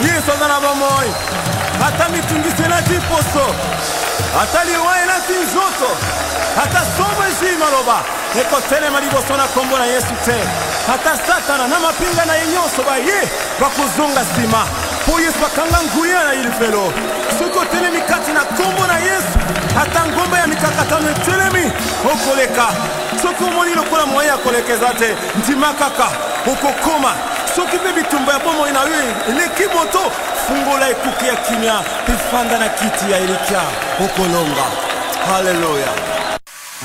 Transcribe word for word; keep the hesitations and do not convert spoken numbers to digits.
Yesu azana bomoi. Ata mitungise na tiposo. Ata liwae na tinzoto. Ata somo eshima loba. Eko tele maliboso na kombo na Yesu te. Ata satana na mapinga na yenyoso ba ye. Bakuzonga sima. Po Yesu bakanga nguya na ilifelo. Soko tele mikati na kombo na Yesu. Ata ngomba ya mikakatano telemi. Okoleka. Soko moni lokola mwaya kolekeza te. Ntimakaka. Okokoma. Soki pe bitumba ya bomo ina we. Eleki moto. Fungola ekuki ya kimya. Pifanda na kiti ya ilikia. Okolonga. Hallelujah.